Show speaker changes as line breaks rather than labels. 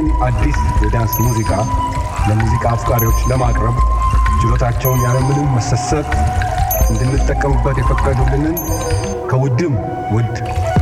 ይህንን አዲስ የዳንስ ሙዚቃ ለሙዚቃ አፍቃሪዎች ለማቅረብ ችሎታቸውን ያለምንም መሰሰት እንድንጠቀምበት የፈቀዱልንን ከውድም ውድ